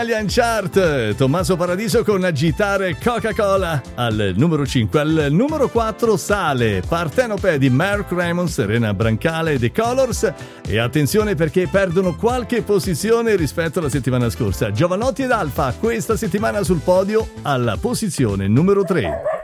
Italian Chart, Tommaso Paradiso con Agitare Coca-Cola al numero 5. Al numero 4 sale Partenope di Mark Raymond, Serena Brancale, The Colors, e attenzione perché perdono qualche posizione rispetto alla settimana scorsa. Giovanotti ed Alfa questa settimana sul podio alla posizione numero 3.